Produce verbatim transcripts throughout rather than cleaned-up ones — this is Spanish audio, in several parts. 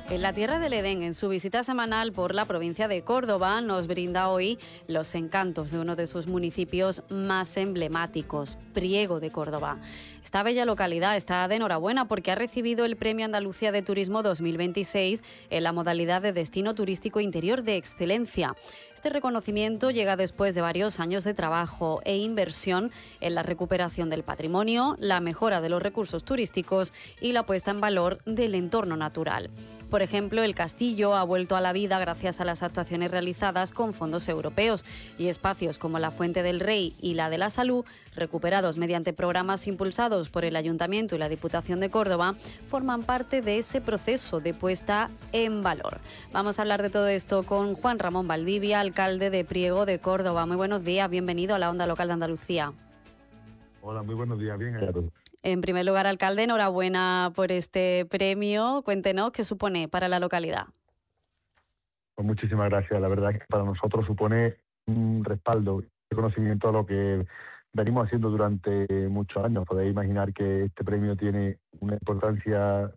En la Tierra del Edén, en su visita semanal por la provincia de Córdoba, nos brinda hoy los encantos de uno de sus municipios más emblemáticos, Priego de Córdoba. Esta bella localidad está de enhorabuena porque ha recibido el Premio Andalucía de Turismo dos mil veintiséis en la modalidad de Destino Turístico Interior de Excelencia. Este reconocimiento llega después de varios años de trabajo e inversión en la recuperación del patrimonio, la mejora de los recursos turísticos y la puesta en valor del entorno natural. Por ejemplo, el castillo ha vuelto a la vida gracias a las actuaciones realizadas con fondos europeos y espacios como la Fuente del Rey y la de la Salud, recuperados mediante programas impulsados por el Ayuntamiento y la Diputación de Córdoba, forman parte de ese proceso de puesta en valor. Vamos a hablar de todo esto con Juan Ramón Valdivia, alcalde de Priego de Córdoba. Muy buenos días, bienvenido a la Onda Local de Andalucía. Hola, muy buenos días, bien hallado. En primer lugar, alcalde, enhorabuena por este premio. Cuéntenos qué supone para la localidad. Pues muchísimas gracias. La verdad es que para nosotros supone un respaldo, un reconocimiento a lo que venimos haciendo durante muchos años. Podéis imaginar que este premio tiene una importancia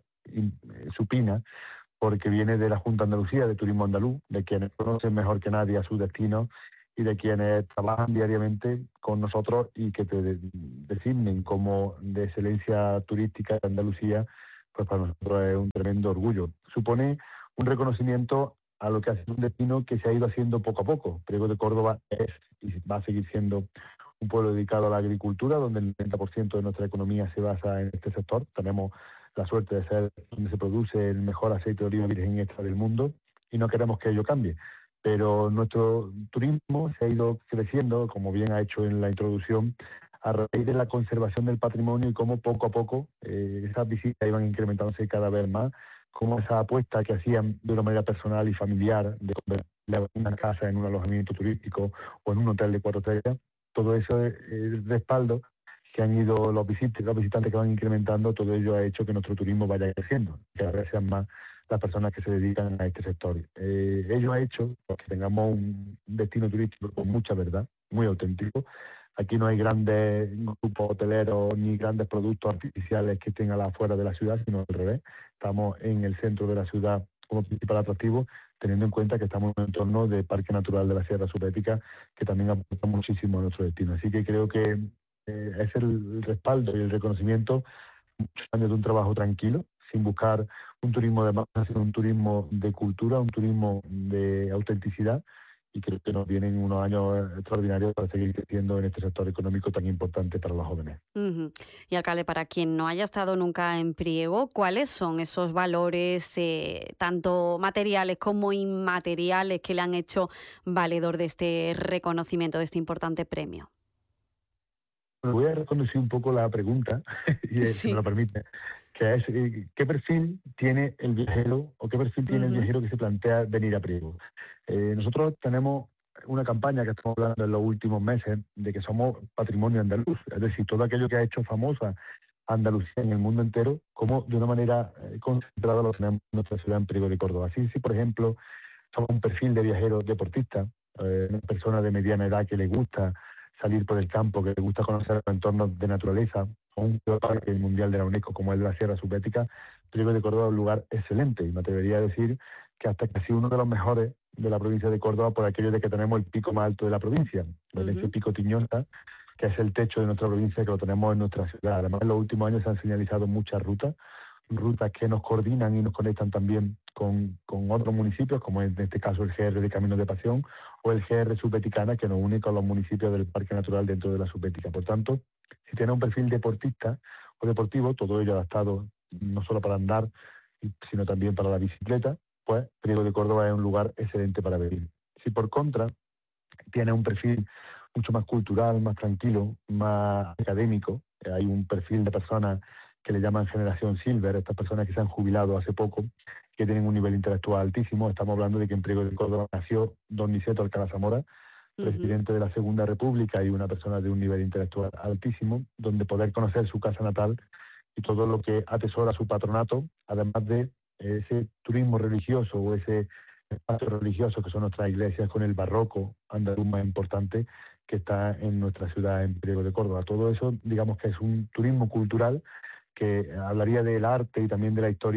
supina porque viene de la Junta de Andalucía de Turismo Andaluz, de quienes conocen mejor que nadie a su destino y de quienes trabajan diariamente con nosotros y que te designen como de excelencia turística de Andalucía, pues para nosotros es un tremendo orgullo. Supone un reconocimiento a lo que ha sido un destino que se ha ido haciendo poco a poco. Priego de Córdoba es y va a seguir siendo un pueblo dedicado a la agricultura, donde el noventa por ciento de nuestra economía se basa en este sector. Tenemos la suerte de ser donde se produce el mejor aceite de oliva virgen extra del mundo y no queremos que ello cambie. Pero nuestro turismo se ha ido creciendo, como bien ha hecho en la introducción, a raíz de la conservación del patrimonio y cómo poco a poco eh, esas visitas iban incrementándose cada vez más, cómo esa apuesta que hacían de una manera personal y familiar de convertir una casa en un alojamiento turístico o en un hotel de cuatro estrellas, todo eso es el respaldo que han ido los visitantes, los visitantes que van incrementando, todo ello ha hecho que nuestro turismo vaya creciendo, que cada vez sean más las personas que se dedican a este sector. Eh, ello ha hecho que tengamos un destino turístico con mucha verdad, muy auténtico. Aquí no hay grandes grupos hoteleros ni grandes productos artificiales que estén a la afuera de la ciudad, sino al revés. Estamos en el centro de la ciudad como principal atractivo, teniendo en cuenta que estamos en un entorno de Parque Natural de la Sierra Subética, que también aporta muchísimo a nuestro destino. Así que creo que eh, es el respaldo y el reconocimiento muchos años de un trabajo tranquilo, sin buscar un turismo de masa, sino un turismo de cultura, un turismo de autenticidad, y creo que nos vienen unos años extraordinarios para seguir creciendo en este sector económico tan importante para los jóvenes. Uh-huh. Y alcalde, para quien no haya estado nunca en Priego, ¿cuáles son esos valores, eh, tanto materiales como inmateriales, que le han hecho valedor de este reconocimiento, de este importante premio? Voy a reconducir un poco la pregunta, y Sí. si me lo permite, que es ¿qué perfil tiene el viajero o qué perfil tiene uh-huh. el viajero que se plantea venir a Priego? Eh, nosotros tenemos una campaña que estamos hablando en los últimos meses de que somos patrimonio andaluz, es decir, todo aquello que ha hecho famosa Andalucía en el mundo entero, como de una manera eh, concentrada lo tenemos en nuestra ciudad en Priego de Córdoba. Así, si por ejemplo somos un perfil de viajero deportista, eh, una persona de mediana edad que le gusta salir por el campo, que le gusta conocer los entornos de naturaleza, o un parque mundial de la UNESCO como es la Sierra Subética, Priego de Córdoba es un lugar excelente, y me atrevería a decir que hasta casi uno de los mejores de la provincia de Córdoba, por aquello de que tenemos el pico más alto de la provincia, uh-huh. ese pico Tiñosa, que es el techo de nuestra provincia, que lo tenemos en nuestra ciudad. Además, en los últimos años se han señalizado muchas rutas, rutas que nos coordinan y nos conectan también con, con otros municipios, como en este caso el G R de Caminos de Pasión o el G R Subbeticana, que nos une con los municipios del Parque Natural dentro de la Subbética. Por tanto, si tiene un perfil deportista o deportivo, todo ello adaptado no solo para andar, sino también para la bicicleta, pues Priego de Córdoba es un lugar excelente para vivir. Si por contra tiene un perfil mucho más cultural, más tranquilo, más académico, hay un perfil de personas que le llaman generación silver, estas personas que se han jubilado hace poco, que tienen un nivel intelectual altísimo. Estamos hablando de que en Priego de Córdoba nació don Niceto Alcalá Zamora, uh-huh. presidente de la Segunda República y una persona de un nivel intelectual altísimo, donde poder conocer su casa natal y todo lo que atesora su patronato, además de ese turismo religioso o ese espacio religioso que son nuestras iglesias con el barroco andaluz más importante que está en nuestra ciudad, en Priego de Córdoba. Todo eso, digamos que es un turismo cultural que hablaría del arte y también de la historia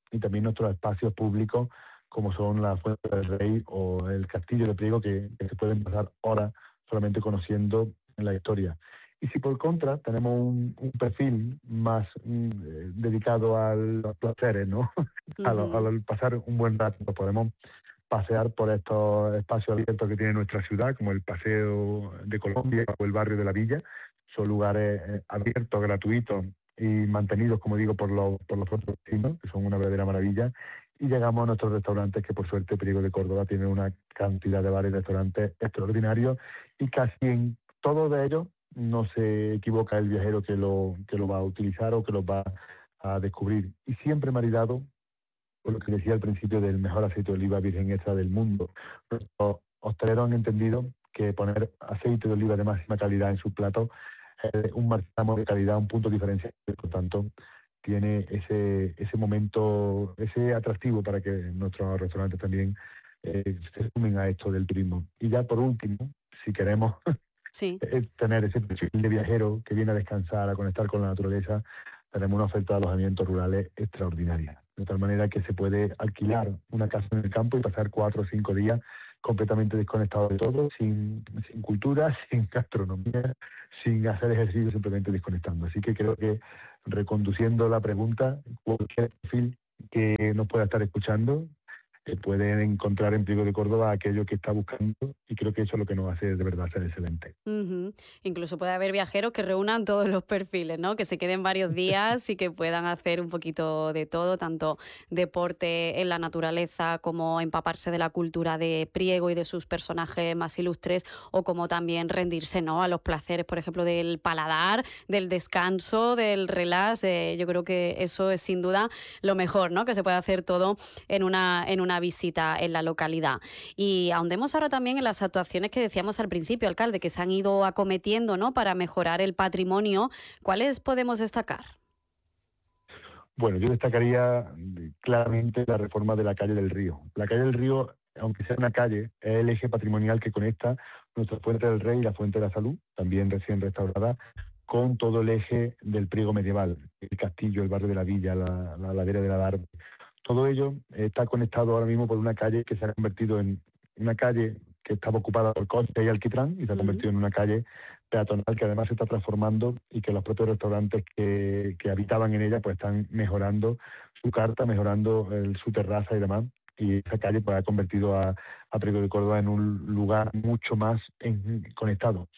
y también nuestros espacios públicos, como son la Fuente del Rey o el Castillo de Priego, que, que se pueden pasar horas solamente conociendo la historia. Y si por contra tenemos un, un perfil más mm, eh, dedicado a los placeres, ¿no? a lo- Ujú. al pasar un buen rato, pues podemos pasear por estos espacios abiertos que tiene nuestra ciudad, como el Paseo de Colombia o el Barrio de la Villa. Son lugares eh, abiertos, gratuitos y mantenidos, como digo, por los, por los propios vecinos, que son una verdadera maravilla. Y llegamos a nuestros restaurantes, que por suerte Priego de Córdoba tiene una cantidad de bares y restaurantes extraordinarios, y casi en todos de ellos no se equivoca el viajero que lo, que lo va a utilizar o que lo va a descubrir. Y siempre maridado, por lo que decía al principio, del mejor aceite de oliva virgen extra del mundo. Los hosteleros han entendido que poner aceite de oliva de máxima calidad en sus platos es un marcamo de calidad, un punto diferencial. Por tanto, tiene ese ese momento, ese atractivo para que nuestros restaurantes también eh, se sumen a esto del turismo. Y ya por último, si queremos Sí. es tener ese perfil de viajero que viene a descansar, a conectar con la naturaleza, tenemos una oferta de alojamientos rurales extraordinaria. De tal manera que se puede alquilar una casa en el campo y pasar cuatro o cinco días completamente desconectado de todo, sin, sin cultura, sin gastronomía, sin hacer ejercicio, simplemente desconectando. Así que creo que, reconduciendo la pregunta, cualquier perfil que nos pueda estar escuchando, eh, pueden encontrar en Priego de Córdoba aquello que está buscando, y creo que eso es lo que nos hace de verdad ser excelente. Ujú. Incluso puede haber viajeros que reúnan todos los perfiles, ¿no? Que se queden varios días y que puedan hacer un poquito de todo, tanto deporte en la naturaleza como empaparse de la cultura de Priego y de sus personajes más ilustres, o como también rendirse, ¿no? A los placeres, por ejemplo, del paladar, del descanso, del relax. Eh, yo creo que eso es sin duda lo mejor, ¿no? Que se puede hacer todo en una, en una visita en la localidad. Y ahondemos ahora también en las actuaciones que decíamos al principio, alcalde, que se han ido acometiendo, ¿no? Para mejorar el patrimonio. ¿Cuáles podemos destacar? Bueno, yo destacaría mm, claramente la reforma de la calle del Río. La calle del Río, aunque sea una calle, es el eje patrimonial que conecta nuestra Fuente del Rey y la Fuente de la Salud, también recién restaurada, con todo el eje del Priego medieval, el castillo, el barrio de la Villa, la, la ladera de la Darbe. Todo ello está conectado ahora mismo por una calle que se ha convertido en una calle que estaba ocupada por coche y alquitrán, y se ha Ujú. convertido en una calle peatonal que además se está transformando, y que los propios restaurantes que, que habitaban en ella pues están mejorando su carta, mejorando el- su terraza y demás. Y esa calle pues ha convertido a, a Priego de Córdoba en un lugar mucho más en- conectado.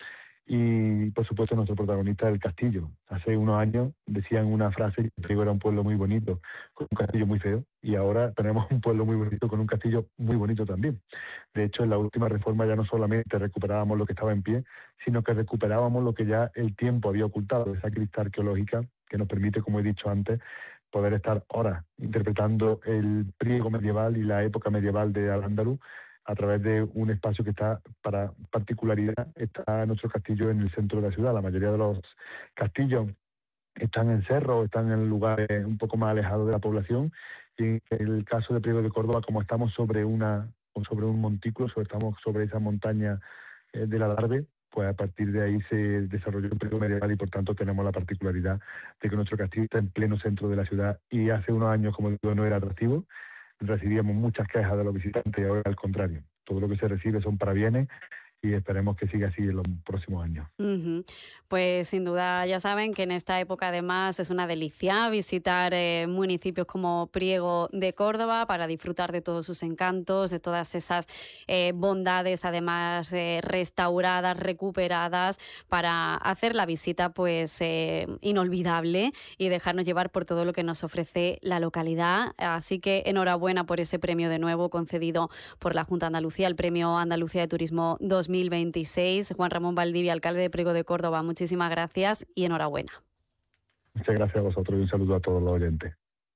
Y por supuesto nuestro protagonista del castillo. Hace unos años decían una frase que Priego era un pueblo muy bonito, con un castillo muy feo, y ahora tenemos un pueblo muy bonito con un castillo muy bonito también. De hecho, en la última reforma ya no solamente recuperábamos lo que estaba en pie, sino que recuperábamos lo que ya el tiempo había ocultado, esa cripta arqueológica que nos permite, como he dicho antes, poder estar horas interpretando el Priego medieval y la época medieval de Al-Ándalus a través de un espacio que está, para particularidad, está nuestro castillo en el centro de la ciudad. La mayoría de los castillos están en cerros, están en lugares un poco más alejados de la población, y en el caso de Priego de Córdoba, como estamos sobre una o sobre un montículo, sobre, estamos sobre esa montaña eh, de la Darbe, pues a partir de ahí se desarrolló un periodo medieval, y por tanto tenemos la particularidad de que nuestro castillo está en pleno centro de la ciudad, y hace unos años, como digo, no era atractivo, recibíamos muchas quejas de los visitantes, y ahora al contrario, todo lo que se recibe son parabienes, y esperemos que siga así en los próximos años. Ujú. Pues sin duda ya saben que en esta época además es una delicia visitar eh, municipios como Priego de Córdoba para disfrutar de todos sus encantos, de todas esas eh, bondades además eh, restauradas, recuperadas, para hacer la visita pues eh, inolvidable y dejarnos llevar por todo lo que nos ofrece la localidad. Así que enhorabuena por ese premio de nuevo concedido por la Junta de Andalucía, el Premio Andalucía de Turismo dos mil veintiséis. Juan Ramón Valdivia, alcalde de Priego de Córdoba, muchísimas gracias y enhorabuena. Muchas gracias a vosotros y un saludo a todos los oyentes.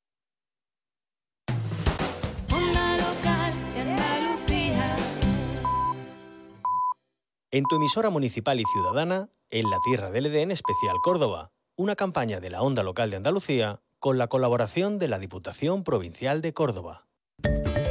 Onda local de Andalucía. En tu emisora municipal y ciudadana, en la Tierra del Edén Especial Córdoba, una campaña de la Onda Local de Andalucía con la colaboración de la Diputación Provincial de Córdoba.